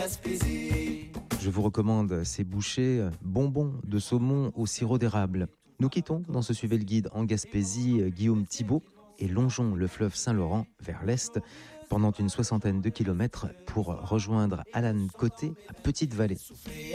Gaspésie. Je vous recommande ces bouchées bonbons de saumon au sirop d'érable. Nous quittons dans ce Suivez le Guide en Gaspésie Guillaume Thibault et longeons le fleuve Saint-Laurent vers l'est pendant une 60aine de kilomètres pour rejoindre Alan Côté à Petite-Vallée.